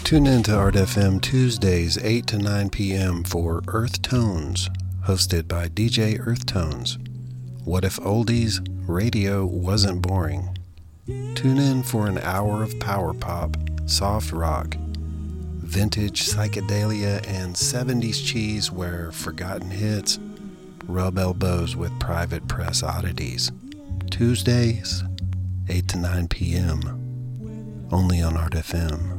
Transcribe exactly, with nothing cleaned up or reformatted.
Tune in to Art F M Tuesdays, eight to nine p.m. for Earth Tones, hosted by D J Earth Tones. What if oldies radio wasn't boring? Tune in for an hour of power pop, soft rock, vintage psychedelia, and seventies cheese where forgotten hits rub elbows with private press oddities. Tuesdays, eight to nine p.m. only on Art F M.